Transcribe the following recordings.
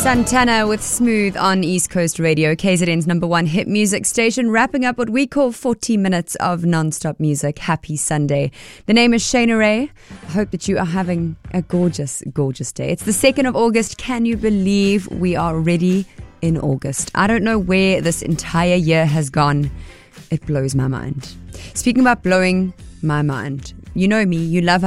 Santana with Smooth on East Coast Radio, KZN's number one hit music station, wrapping up what we call 40 minutes of non-stop music. Happy Sunday. The name is Shayna Ray. I hope that you are having a gorgeous, gorgeous day. It's the 2nd of August. Can you believe we are already in August? I don't know where this entire year has gone. It blows my mind. Speaking about blowing my mind, you know me, you know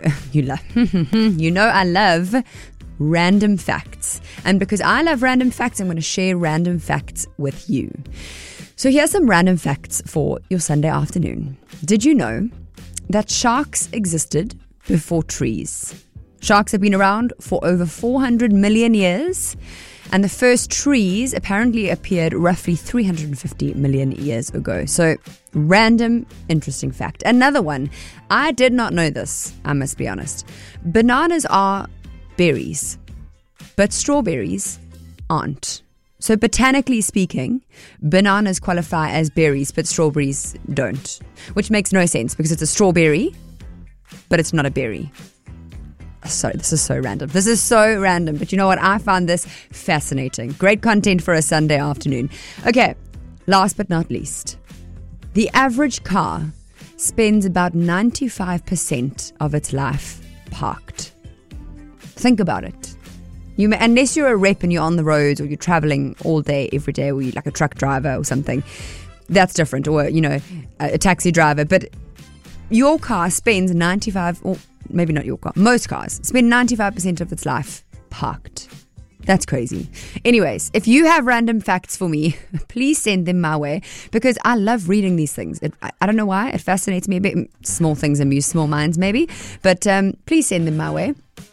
I love random facts. And because I love random facts, I'm going to share random facts with you. So here's some random facts for your Sunday afternoon. Did you know that sharks existed before trees? Sharks have been around for over 400 million years. And the first trees apparently appeared roughly 350 million years ago. So, random, interesting fact. Another one. I did not know this, I must be honest. Bananas are berries, but strawberries aren't. So botanically speaking, bananas qualify as berries, but strawberries don't, which makes no sense because it's a strawberry, but it's not a berry. Sorry, this is so random. But you know what? I found this fascinating. Great content for a Sunday afternoon. Okay, last but not least, the average car spends about 95% of its life parked. Think about it. Unless you're a rep and you're on the roads or you're traveling all day, every day, or you're like a truck driver or something, that's different. Or, a taxi driver. But your car spends 95, or maybe not your car, most cars spend 95% of its life parked. That's crazy. Anyways, if you have random facts for me, please send them my way because I love reading these things. I don't know why. It fascinates me a bit. Small things amuse small minds maybe. But please send them my way.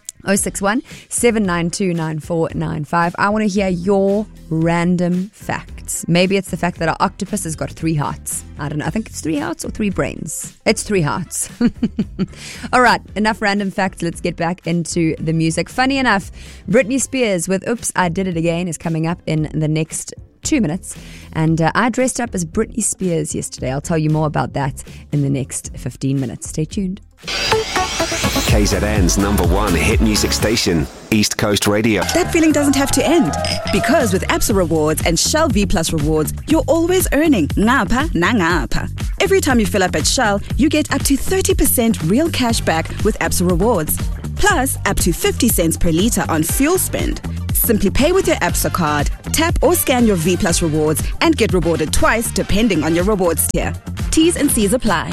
061-792-9495. I want to hear your random facts. Maybe it's the fact that our octopus has got 3 hearts. I don't know. I think it's 3 hearts or 3 brains. It's 3 hearts. All right. Enough random facts. Let's get back into the music. Funny enough, Britney Spears with Oops, I Did It Again is coming up in the next 2 minutes. And I dressed up as Britney Spears yesterday. I'll tell you more about that in the next 15 minutes. Stay tuned. KZN's number one hit music station, East Coast Radio. That feeling doesn't have to end because with Absa Rewards and Shell V Plus Rewards, you're always earning ngapha nangapha. Every time you fill up at Shell, you get up to 30% real cash back with Absa Rewards. Plus, up to 50 cents per litre on fuel spend. Simply pay with your Absa card, tap or scan your V Plus Rewards and get rewarded twice depending on your rewards tier. T's and C's apply.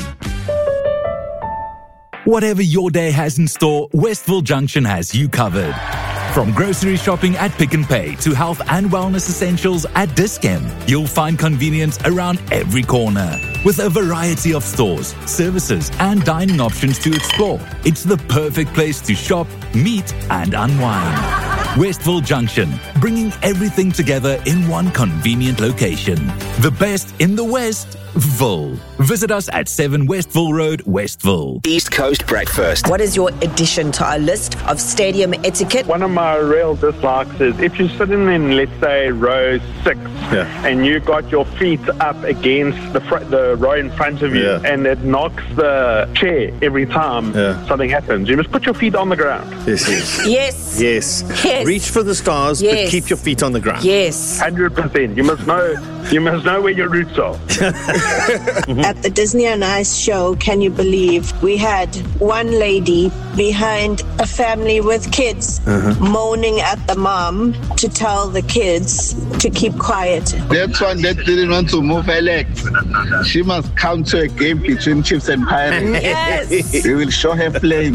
Whatever your day has in store, Westville Junction has you covered. From grocery shopping at Pick n Pay to health and wellness essentials at Dis-Chem, you'll find convenience around every corner. With a variety of stores, services and dining options to explore, it's the perfect place to shop, meet and unwind. Westville Junction, bringing everything together in one convenient location. The best in the Westville. Visit us at 7 Westville Road, Westville. East Coast Breakfast. What is your addition to our list of stadium etiquette? One of my real dislikes is if you're sitting in, let's say, row 6, and you got your feet up against the row in front of you, and it knocks the chair every time something happens. You must put your feet on the ground. Yes. Reach for the stars, but keep your feet on the ground. Yes. 100%. You must know where your roots are. At the Disney on Ice show, can you believe, we had one lady behind a family with kids moaning at the mom to tell the kids to keep quiet. That one that didn't want to move her legs. She must come to a game between Chiefs and Pirates. Yes. We will show her flames.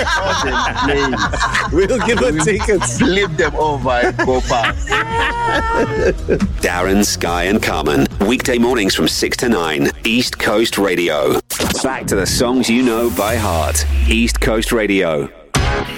We'll give her tickets. Flip them over and go past. Darren, Sky and Carmen. Weekday mornings from 6 to 9. East Coast Radio. Back to the songs you know by heart. East Coast Radio.